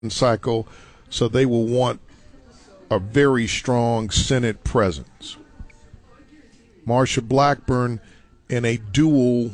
cycle, so they will want a very strong Senate presence. Marsha Blackburn, in a dual,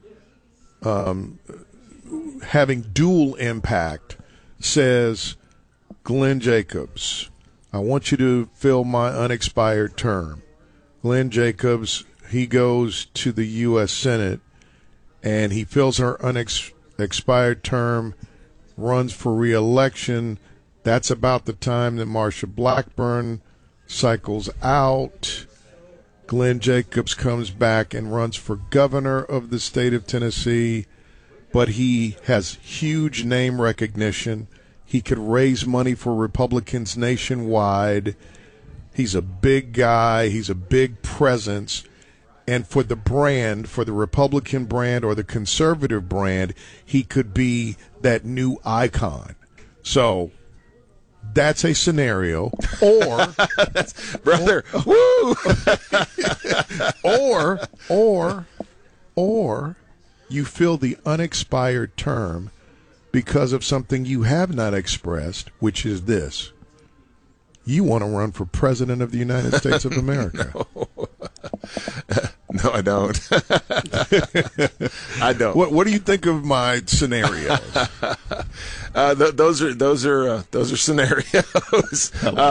having dual impact, says, Glenn Jacobs, I want you to fill my unexpired term. Glenn Jacobs, he goes to the U.S. Senate, and he fills her unexpired term, runs for re-election. That's about the time that Marsha Blackburn cycles out. Glenn Jacobs comes back and runs for governor of the state of Tennessee, but he has huge name recognition. He could raise money for Republicans nationwide. He's a big guy. He's a big presence. And for the brand, for the Republican brand or the conservative brand, he could be that new icon. So that's a scenario. Or brother, woo! or you fill the unexpired term because of something you have not expressed, which is this. You want to run for president of the United States of America. No, I don't. I don't. What do you think of my scenarios? Those are scenarios.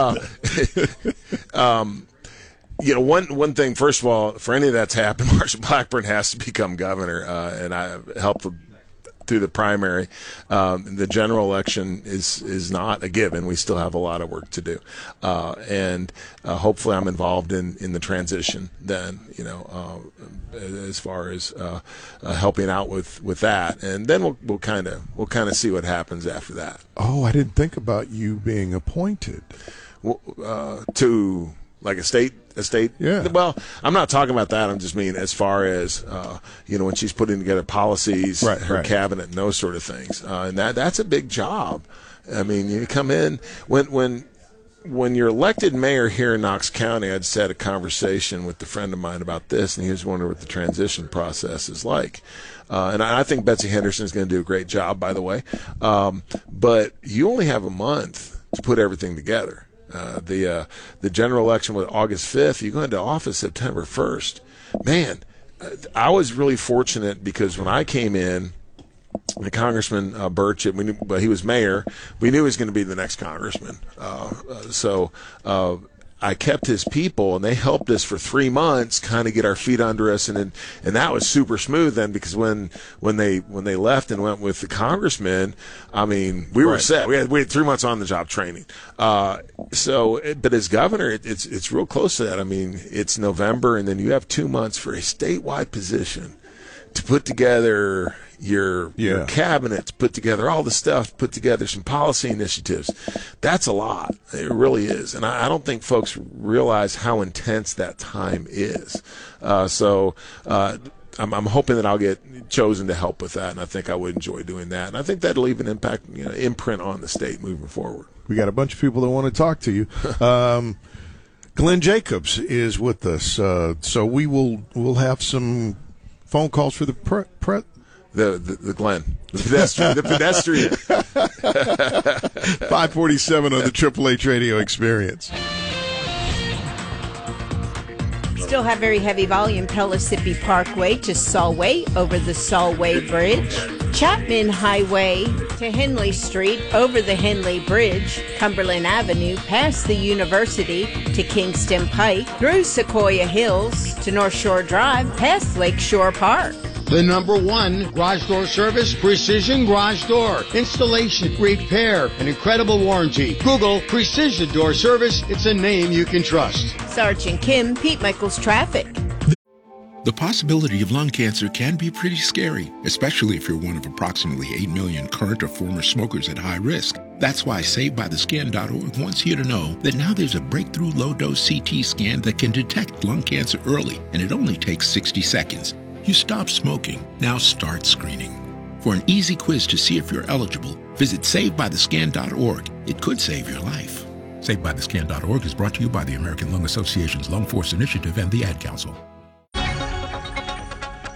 One thing. First of all, for any of that's happened, Marsha Blackburn has to become governor, and I helped through the primary. The general election is not a given. We still have a lot of work to do, and hopefully I'm involved in the transition then, as far as helping out with that, and then we'll kind of see what happens after that. Oh, I didn't think about you being appointed to like a state. Yeah. Well, I'm not talking about that. I'm just mean as far as when she's putting together policies, her cabinet, and those sort of things. And that's a big job. I mean, you come in when you're elected mayor here in Knox County. I just had a conversation with a friend of mine about this, and he was wondering what the transition process is like. And I think Betsy Henderson is going to do a great job, by the way. But you only have a month to put everything together. The general election was August 5th. You go into office September 1st. Man, I was really fortunate because when I came in, the Congressman Burchett, he was mayor. We knew he was going to be the next congressman. So I kept his people, and they helped us for 3 months, kind of get our feet under us, and that was super smooth then, because when they left and went with the congressman, I mean, we were set. We had 3 months on the job training. But as governor, it's real close to that. I mean, it's November, and then you have 2 months for a statewide position to put together your cabinet, to put together all the stuff, put together some policy initiatives. That's a lot. It really is. And I don't think folks realize how intense that time is. So I'm hoping that I'll get chosen to help with that, and I think I would enjoy doing that. And I think that'll even imprint on the state moving forward. We got a bunch of people that want to talk to you. Glenn Jacobs is with us, so we'll have some phone calls for the the Glenn, the pedestrian. 547 on the Triple H Radio Experience. Still have very heavy volume. Pellissippi Parkway to Solway over the Solway Bridge. Chapman Highway to Henley Street over the Henley Bridge. Cumberland Avenue past the University to Kingston Pike. Through Sequoia Hills to North Shore Drive past Lakeshore Park. The #1 garage door service, Precision Garage Door. Installation, repair, an incredible warranty. Google Precision Door Service. It's a name you can trust. Sergeant Kim, Pete Michaels Traffic. The possibility of lung cancer can be pretty scary, especially if you're one of approximately 8 million current or former smokers at high risk. That's why SaveByTheScan.org wants you to know that now there's a breakthrough low-dose CT scan that can detect lung cancer early, and it only takes 60 seconds. You stop smoking, now start screening. For an easy quiz to see if you're eligible, visit SaveByTheScan.org. It could save your life. SaveByTheScan.org is brought to you by the American Lung Association's Lung Force Initiative and the Ad Council.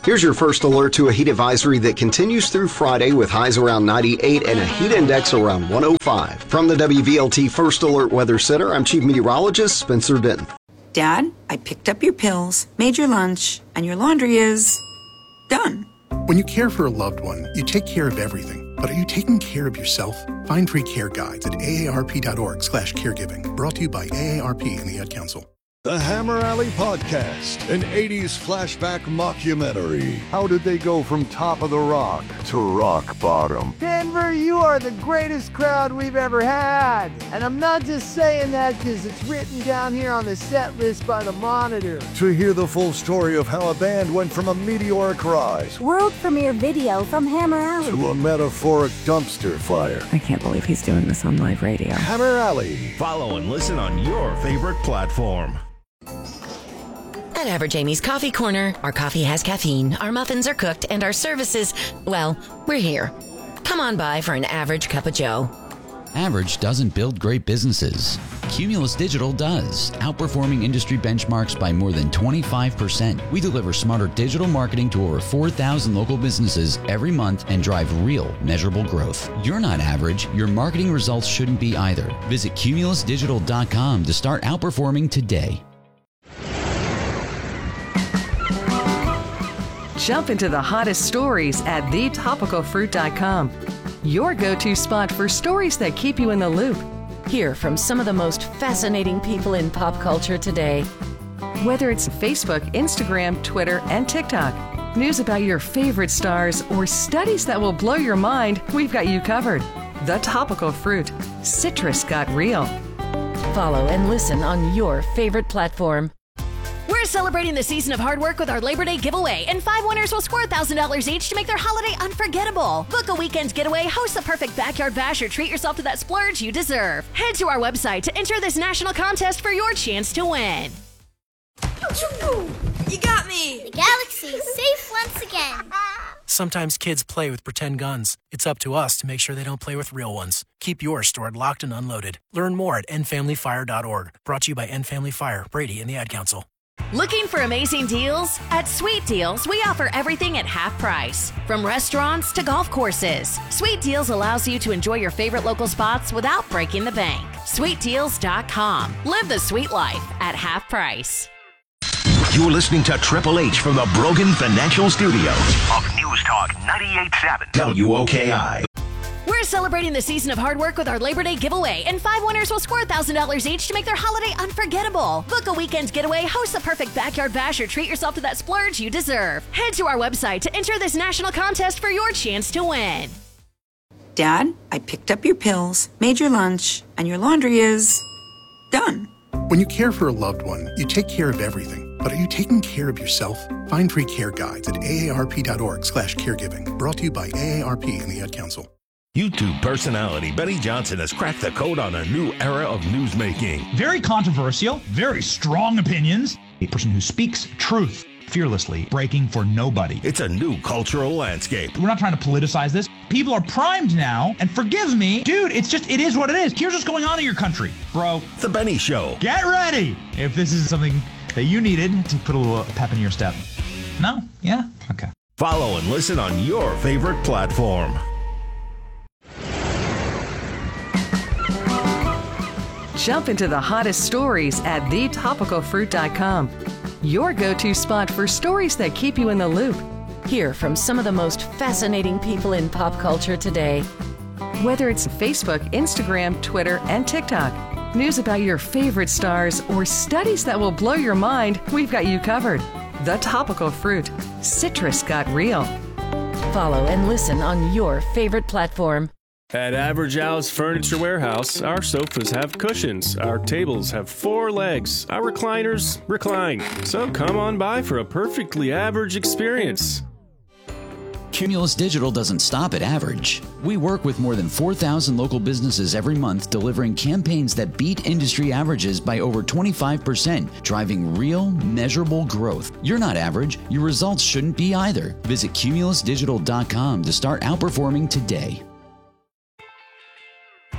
Here's your first alert to a heat advisory that continues through Friday with highs around 98 and a heat index around 105. From the WVLT First Alert Weather Center, I'm Chief Meteorologist Spencer Denton. Dad, I picked up your pills, made your lunch, and your laundry is done. When you care for a loved one, you take care of everything. But are you taking care of yourself? Find free care guides at aarp.org/caregiving. Brought to you by AARP and the Ad Council. The Hammer Alley Podcast, an 80s flashback mockumentary. How did they go from top of the rock to rock bottom? Denver, you are the greatest crowd we've ever had. And I'm not just saying that because it's written down here on the set list by the Monitor. To hear the full story of how a band went from a meteoric rise, world premiere video from Hammer Alley, to a metaphoric dumpster fire. I can't believe he's doing this on live radio. Hammer Alley. Follow and listen on your favorite platform. At Average Amy's Coffee Corner, our coffee has caffeine, our muffins are cooked, and our services, well, we're here. Come on by for an average cup of joe. Average doesn't build great businesses. Cumulus Digital does, outperforming industry benchmarks by more than 25%. We deliver smarter digital marketing to over 4,000 local businesses every month and drive real, measurable growth. You're not average. Your marketing results shouldn't be either. Visit cumulusdigital.com to start outperforming today. Jump into the hottest stories at thetopicalfruit.com. Your go-to spot for stories that keep you in the loop. Hear from some of the most fascinating people in pop culture today. Whether it's Facebook, Instagram, Twitter, and TikTok, news about your favorite stars, or studies that will blow your mind, we've got you covered. The Topical Fruit. Citrus got real. Follow and listen on your favorite platform. We're celebrating the season of hard work with our Labor Day giveaway, and 5 winners will score $1,000 each to make their holiday unforgettable. Book a weekend getaway, host the perfect backyard bash, or treat yourself to that splurge you deserve. Head to our website to enter this national contest for your chance to win. You got me! The galaxy is safe once again. Sometimes kids play with pretend guns. It's up to us to make sure they don't play with real ones. Keep yours stored locked and unloaded. Learn more at endfamilyfire.org. Brought to you by End Family Fire, Brady, and the Ad Council. Looking for amazing deals? At Sweet Deals, we offer everything at half price. From restaurants to golf courses. Sweet Deals allows you to enjoy your favorite local spots without breaking the bank. SweetDeals.com. Live the sweet life at half price. You're listening to Triple H from the Brogan Financial Studios of News Talk 98.7 WOKI. We're celebrating the season of hard work with our Labor Day giveaway, and 5 winners will score $1,000 each to make their holiday unforgettable. Book a weekend getaway, host the perfect backyard bash, or treat yourself to that splurge you deserve. Head to our website to enter this national contest for your chance to win. Dad, I picked up your pills, made your lunch, and your laundry is done. When you care for a loved one, you take care of everything. But are you taking care of yourself? Find free care guides at aarp.org/caregiving. Brought to you by AARP and the Ad Council. YouTube personality Benny Johnson has cracked the code on a new era of newsmaking. Very controversial, very strong opinions. A person who speaks truth fearlessly, breaking for nobody. It's a new cultural landscape. We're not trying to politicize this. People are primed now, and forgive me, dude, it is what it is. Here's what's going on in your country, bro. The Benny Show. Get ready if this is something that you needed to put a little pep in your step. No? Yeah? Okay. Follow and listen on your favorite platform. Jump into the hottest stories at thetopicalfruit.com. Your go-to spot for stories that keep you in the loop. Hear from some of the most fascinating people in pop culture today. Whether it's Facebook, Instagram, Twitter, and TikTok, news about your favorite stars, or studies that will blow your mind, we've got you covered. The Topical Fruit. Citrus got real. Follow and listen on your favorite platform. At Average Al's Furniture Warehouse, our sofas have cushions, our tables have 4 legs, our recliners recline. So come on by for a perfectly average experience. Cumulus Digital doesn't stop at average. We work with more than 4,000 local businesses every month, delivering campaigns that beat industry averages by over 25%, driving real, measurable growth. You're not average. Your results shouldn't be either. Visit cumulusdigital.com to start outperforming today.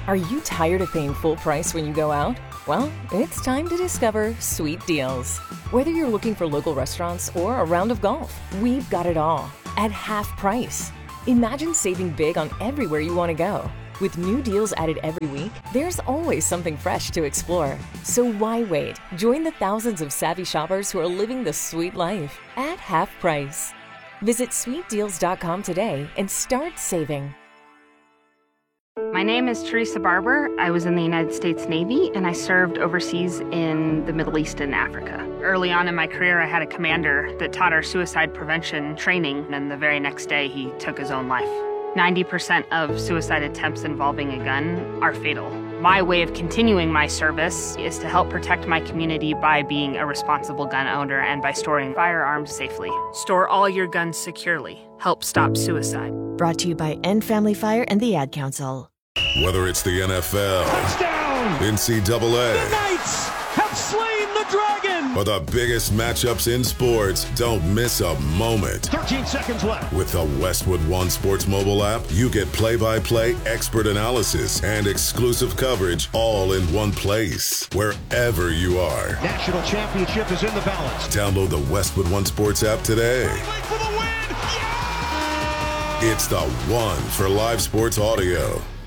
Are you tired of paying full price when you go out? Well, it's time to discover Sweet Deals. Whether you're looking for local restaurants or a round of golf, we've got it all at half price. Imagine saving big on everywhere you want to go. With new deals added every week, there's always something fresh to explore. So why wait? Join the thousands of savvy shoppers who are living the sweet life at half price. Visit sweetdeals.com today and start saving. My name is Teresa Barber. I was in the United States Navy and I served overseas in the Middle East and Africa. Early on in my career, I had a commander that taught our suicide prevention training, and the very next day he took his own life. 90% of suicide attempts involving a gun are fatal. My way of continuing my service is to help protect my community by being a responsible gun owner and by storing firearms safely. Store all your guns securely. Help stop suicide. Brought to you by End Family Fire and the Ad Council. Whether it's the NFL, touchdown, NCAA, the Knights have slain the dragon, or the biggest matchups in sports, don't miss a moment. 13 seconds left. With the Westwood One Sports mobile app, you get play-by-play, expert analysis, and exclusive coverage all in one place, wherever you are. National championship is in the balance. Download the Westwood One Sports app today. For the win. Yeah! It's the one for live sports audio.